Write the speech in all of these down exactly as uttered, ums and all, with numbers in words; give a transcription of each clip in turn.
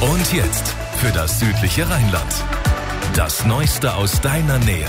Und jetzt für das südliche Rheinland. Das Neueste aus deiner Nähe.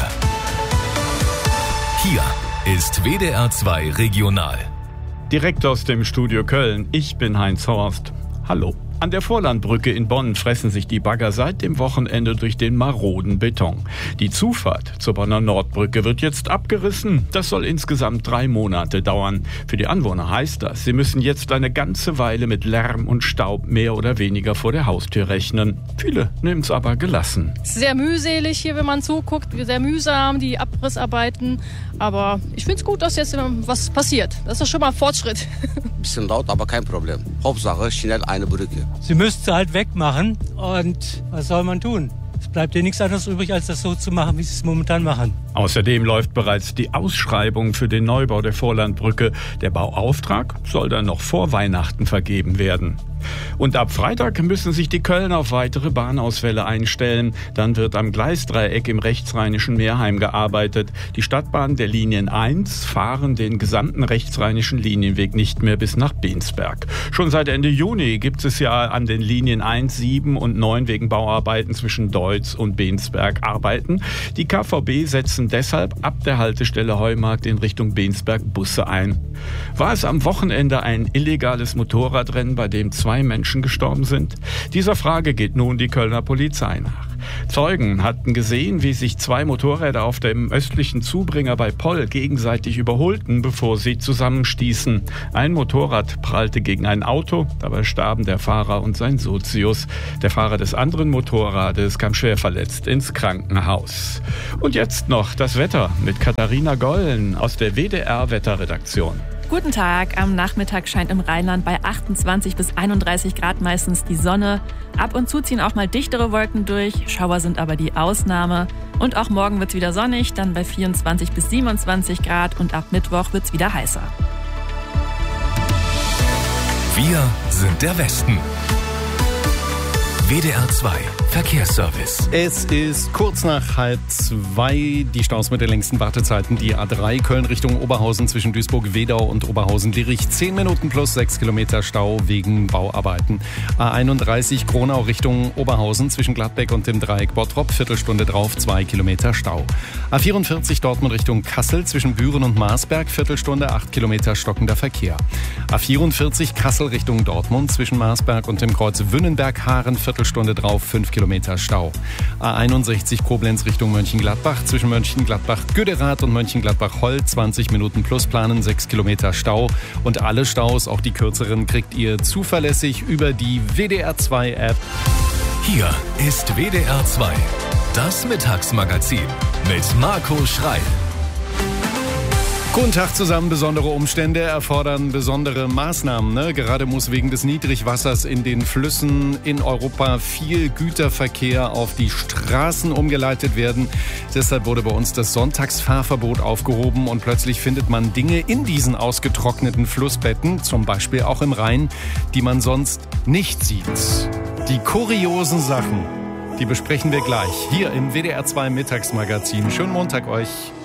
Hier ist W D R zwei Regional. Direkt aus dem Studio Köln. Ich bin Heinz Horst. Hallo. An der Vorlandbrücke in Bonn fressen sich die Bagger seit dem Wochenende durch den maroden Beton. Die Zufahrt zur Bonner Nordbrücke wird jetzt abgerissen. Das soll insgesamt drei Monate dauern. Für die Anwohner heißt das, sie müssen jetzt eine ganze Weile mit Lärm und Staub mehr oder weniger vor der Haustür rechnen. Viele nehmen es aber gelassen. Sehr mühselig hier, wenn man zuguckt. Sehr mühsam, die Abrissarbeiten. Aber ich finde es gut, dass jetzt was passiert. Das ist schon mal ein Fortschritt. Bisschen laut, aber kein Problem. Hauptsache schnell eine Brücke. Sie müssten sie halt wegmachen und was soll man tun? Es bleibt ja nichts anderes übrig, als das so zu machen, wie sie es momentan machen. Außerdem läuft bereits die Ausschreibung für den Neubau der Vorlandbrücke. Der Bauauftrag soll dann noch vor Weihnachten vergeben werden. Und ab Freitag müssen sich die Kölner auf weitere Bahnausfälle einstellen. Dann wird am Gleisdreieck im rechtsrheinischen Meerheim gearbeitet. Die Stadtbahnen der Linien eins fahren den gesamten rechtsrheinischen Linienweg nicht mehr bis nach Bensberg. Schon seit Ende Juni gibt es ja an den Linien eins, sieben und neun wegen Bauarbeiten zwischen Deutz und Bensberg Arbeiten. Die K V B setzen deshalb ab der Haltestelle Heumarkt in Richtung Bensberg Busse ein. War es am Wochenende ein illegales Motorradrennen, bei dem zwei Menschen gestorben sind? Dieser Frage geht nun die Kölner Polizei nach. Zeugen hatten gesehen, wie sich zwei Motorräder auf dem östlichen Zubringer bei Poll gegenseitig überholten, bevor sie zusammenstießen. Ein Motorrad prallte gegen ein Auto, dabei starben der Fahrer und sein Sozius. Der Fahrer des anderen Motorrades kam schwer verletzt ins Krankenhaus. Und jetzt noch das Wetter mit Katharina Gollen aus der W D R-Wetterredaktion. Guten Tag. Am Nachmittag scheint im Rheinland bei achtundzwanzig bis einunddreißig Grad meistens die Sonne. Ab und zu ziehen auch mal dichtere Wolken durch. Schauer sind aber die Ausnahme. Und auch morgen wird es wieder sonnig, dann bei vierundzwanzig bis siebenundzwanzig Grad. Und ab Mittwoch wird es wieder heißer. Wir sind der Westen. W D R zwei Verkehrsservice. Es ist kurz nach halb zwei. Die Staus mit den längsten Wartezeiten. Die A drei Köln Richtung Oberhausen zwischen Duisburg-Wedau und Oberhausen-Lirich. zehn Minuten plus sechs Kilometer Stau wegen Bauarbeiten. A einunddreißig Gronau Richtung Oberhausen zwischen Gladbeck und dem Dreieck Bottrop. Viertelstunde drauf, zwei Kilometer Stau. A vierundvierzig Dortmund Richtung Kassel zwischen Büren und Marsberg. Viertelstunde, acht Kilometer stockender Verkehr. A vierundvierzig Kassel Richtung Dortmund zwischen Marsberg und dem Kreuz Wünnenberg-Haaren. Viertelstunde drauf, fünf Kilometer Stau. A einundsechzig Koblenz Richtung Mönchengladbach zwischen Mönchengladbach-Güderath und Mönchengladbach-Holl. zwanzig Minuten plus planen, sechs Kilometer Stau. Und alle Staus, auch die kürzeren, kriegt ihr zuverlässig über die W D R zwei App. Hier ist W D R zwei, das Mittagsmagazin mit Marco Schreil. Guten Tag zusammen. Besondere Umstände erfordern besondere Maßnahmen. Ne? Gerade muss wegen des Niedrigwassers in den Flüssen in Europa viel Güterverkehr auf die Straßen umgeleitet werden. Deshalb wurde bei uns das Sonntagsfahrverbot aufgehoben und plötzlich findet man Dinge in diesen ausgetrockneten Flussbetten, zum Beispiel auch im Rhein, die man sonst nicht sieht. Die kuriosen Sachen, die besprechen wir gleich hier im W D R zwei Mittagsmagazin. Schönen Montag euch.